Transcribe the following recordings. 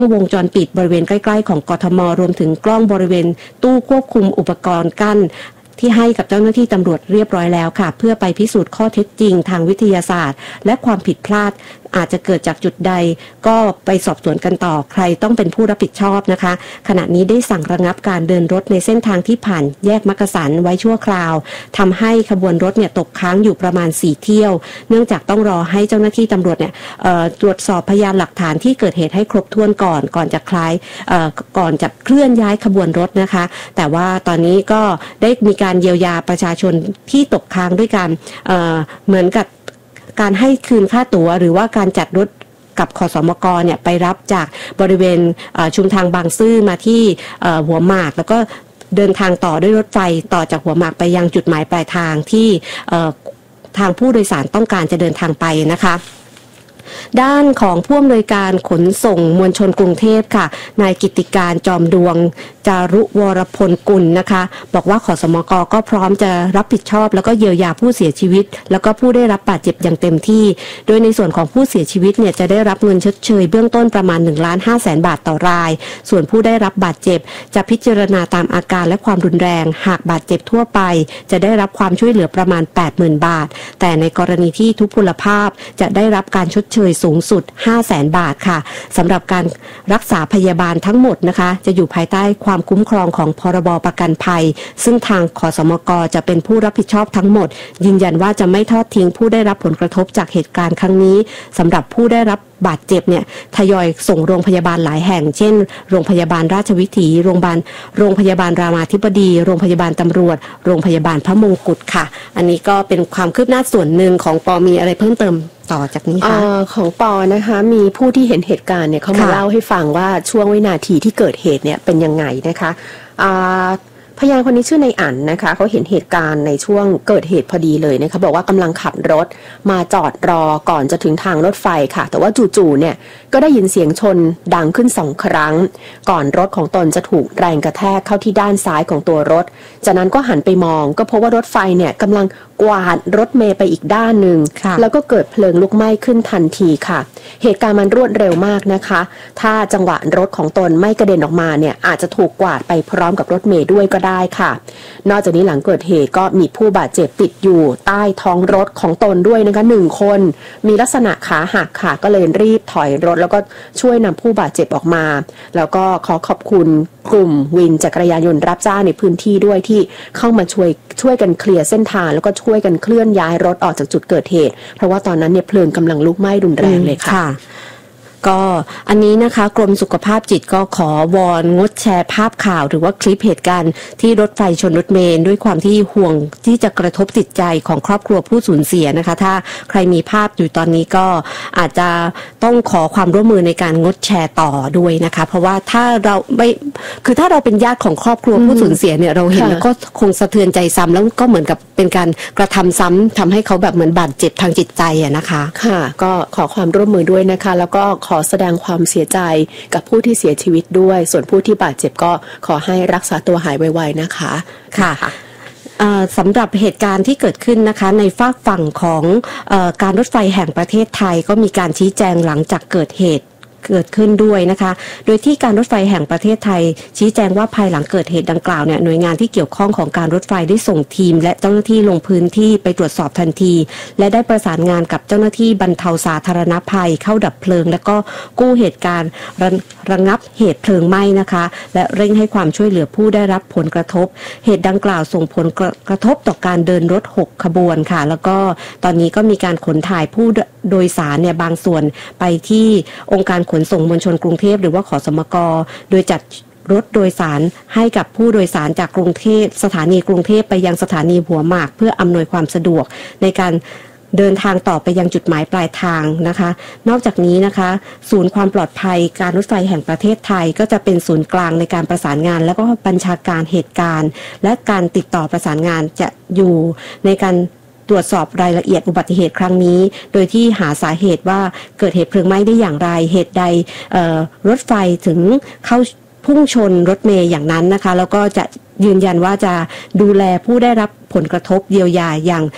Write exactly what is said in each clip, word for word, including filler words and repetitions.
วงจรปิดบริเวณใกล้ๆของกทมรวมถึงกล้องบริเวณตู้ควบคุมอุปกรณ์กั้นที่ให้กับเจ้าหน้าที่ตำรวจเรียบร้อยแล้วค่ะเพื่อไปพิสูจน์ข้อเท็จจริงทางวิทยาศาสตร์และความผิดพลาดอาจจะเกิดจากจุดใดก็ไปสอบสวนกันต่อใครต้องเป็นผู้รับผิดชอบนะคะขณะนี้ได้สั่งระงับการเดินรถในเส้นทางที่ผ่านแยกมักกะสันไว้ชั่วคราวทำให้ขบวนรถเนี่ยตกค้างอยู่ประมาณสี่เที่ยวเนื่องจากต้องรอให้เจ้าหน้าที่ตำรวจเนี่ยตรวจสอบพยานหลักฐานที่เกิดเหตุให้ครบถ้วนก่อนก่อนจะคล้ายก่อนจะเคลื่อนย้ายขบวนรถนะคะแต่ว่าตอนนี้ก็ได้มีการเยียวยาประชาชนที่ตกค้างด้วยกันเเหมือนกับการให้คืนค่าตั๋วหรือว่าการจัดรถกับขสมกเนี่ยไปรับจากบริเวณชุมทางบางซื่อมาที่หัวหมากแล้วก็เดินทางต่อด้วยรถไฟต่อจากหัวหมากไปยังจุดหมายปลายทางที่ทางผู้โดยสารต้องการจะเดินทางไปนะคะด้านของผู้อำนวยการขนส่งมวลชนกรุงเทพค่ะนายกิตติการจอมดวงจารุวรพลกุลนะคะบอกว่าขสมกก็พร้อมจะรับผิดชอบแล้วก็เยียวยาผู้เสียชีวิตแล้วก็ผู้ได้รับบาดเจ็บอย่างเต็มที่โดยในส่วนของผู้เสียชีวิตเนี่ยจะได้รับเงินชดเชยเบื้องต้นประมาณ หนึ่งล้านห้าแสน บาทต่อรายส่วนผู้ได้รับบาดเจ็บจะพิจารณาตามอาการและความรุนแรงหากบาดเจ็บทั่วไปจะได้รับความช่วยเหลือประมาณ แปดหมื่น บาทแต่ในกรณีที่ทุพพลภาพจะได้รับการชดเชยสูงสุด ห้าแสน บาทค่ะสำหรับการรักษาพยาบาลทั้งหมดนะคะจะอยู่ภายใต้ความคุ้มครองของพรบประกันภัยซึ่งทางขสมกจะเป็นผู้รับผิดชอบทั้งหมดยืนยันว่าจะไม่ทอดทิ้งผู้ได้รับผลกระทบจากเหตุการณ์ครั้งนี้สำหรับผู้ได้รับบาดเจ็บเนี่ยทยอยส่งโรงพยาบาลหลายแห่งเช่นโรงพยาบาลราชวิถีโรงพยาบาลโรงพยาบาลรามาธิบดีโรงพยาบาลตำรวจโรงพยาบาลพระมงกุฎค่ะอันนี้ก็เป็นความคืบหน้าส่วนหนึ่งของปอมีอะไรเพิ่มเติมต่อจากนี้คะของปอนะคะมีผู้ที่เห็นเหตุการณ์เนี่ยเขามาเล่าให้ฟังว่าช่วงวินาทีที่เกิดเหตุเนี่ยเป็นยังไงนะคะพยานคนนี้ชื่อในอั๋นนะคะเขาเห็นเหตุการณ์ในช่วงเกิดเหตุพอดีเลยนะคะบอกว่ากำลังขับรถมาจอดรอก่อนจะถึงทางรถไฟค่ะแต่ว่าจู่ๆเนี่ยก็ได้ยินเสียงชนดังขึ้นสองครั้งก่อนรถของตนจะถูกแรงกระแทกเข้าที่ด้านซ้ายของตัวรถจากนั้นก็หันไปมองก็พบว่ารถไฟเนี่ยกำลังกวาดรถเมล์ไปอีกด้านหนึ่งแล้วก็เกิดเพลิงลุกไหม้ขึ้นทันทีค่ะเหตุการณ์มันรวดเร็วมากนะคะถ้าจังหวะรถของตนไม่กระเด็นออกมาเนี่ยอาจจะถูกกวาดไปพร้อมกับรถเมล์ด้วยก็ได้ค่ะนอกจากนี้หลังเกิดเหตุก็มีผู้บาดเจ็บติดอยู่ใต้ท้องรถของตนด้วยนะคะหนึ่งคนมีลักษณะขาหักค่ะก็เลยรีบถอยรถแล้วก็ช่วยนำผู้บาดเจ็บออกมาแล้วก็ขอขอบคุณกลุ่มวินจักรยานยนต์รับจ้างในพื้นที่ด้วยที่เข้ามาช่วยช่วยกันเคลียร์เส้นทางแล้วก็ช่วยกันเคลื่อนย้ายรถออกจากจุดเกิดเหตุเพราะว่าตอนนั้นเนี่ยเพลิงกำลังลุกไหม้รุนแรงเลยค่ะก็อันนี้นะคะกรมสุขภาพจิตก็ขอวอนงดแชร์ภาพข่าวหรือว่าคลิปเหตุการณ์ที่รถไฟชนรถเมล์ด้วยความที่ห่วงที่จะกระทบจิตใจของครอบครัวผู้สูญเสียนะคะถ้าใครมีภาพอยู่ตอนนี้ก็อาจจะต้องขอความร่วมมือในการงดแชร์ต่อด้วยนะคะเพราะว่าถ้าเราไม่คือถ้าเราเป็นญาติของครอบครัวผู้สูญเสียเนี่ยเราเห็นแล้วก็คงสะเทือนใจซ้ำแล้วก็เหมือนกับเป็นการกระทำซ้ำทำให้เขาแบบเหมือนบาดเจ็บทางจิตใจอะนะคะค่ะก็ขอความร่วมมือด้วยนะคะแล้วก็ขอแสดงความเสียใจกับผู้ที่เสียชีวิตด้วยส่วนผู้ที่บาดเจ็บก็ขอให้รักษาตัวหายไวๆนะคะค่ะสำหรับเหตุการณ์ที่เกิดขึ้นนะคะในฝากฝั่งของเอ่อการรถไฟแห่งประเทศไทยก็มีการชี้แจงหลังจากเกิดเหตุเกิดขึ้นด้วยนะคะโดยที่การรถไฟแห่งประเทศไทยชี้แจงว่าภายหลังเกิดเหตุดังกล่าวเนี่ยหน่วยงานที่เกี่ยวข้องของการรถไฟได้ส่งทีมและเจ้าหน้าที่ลงพื้นที่ไปตรวจสอบทันทีและได้ประสานงานกับเจ้าหน้าที่บรรเทาสาธารณภัยเข้าดับเพลิงและก็กู้เหตุการณ์ระระงับเหตุเพลิงไหม้นะคะและเร่งให้ความช่วยเหลือผู้ได้รับผลกระทบเหตุดังกล่าวส่งผลกระทบต่อการเดินรถหกขบวนค่ะแล้วก็ตอนนี้ก็มีการขนถ่ายผู้โดยสารเนี่ยบางส่วนไปที่องค์การขนส่งมวลชนกรุงเทพหรือว่าขสมกโดยจัดรถโดยสารให้กับผู้โดยสารจากกรุงเทพสถานีกรุงเทพไปยังสถานีหัวหมากเพื่ออำนวยความสะดวกในการเดินทางต่อไปยังจุดหมายปลายทางนะคะนอกจากนี้นะคะศูนย์ความปลอดภัยการรถไฟแห่งประเทศไทยก็จะเป็นศูนย์กลางในการประสานงานและก็บัญชาการเหตุการณ์และการติดต่อประสานงานจะอยู่ในการตรวจสอบรายละเอียดอุบัติเหตุครั้งนี้โดยที่หาสาเหตุว่าเกิดเหตุเพลิงไหม้ได้อย่างไรเหตุใดรถไฟถึงเข้าพุ่งชนรถเมล์อย่างนั้นนะคะแล้วก็จะยืนยันว่าจะดูแลผู้ได้รับผลกระทบเยียวยาอย่าง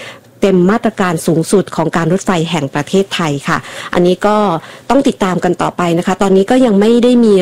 เต็มมาตรการสูงสุดของการรถไฟแห่งประเทศไทยค่ะอันนี้ก็ต้องติดตามกันต่อไปนะคะตอนนี้ก็ยังไม่ได้มี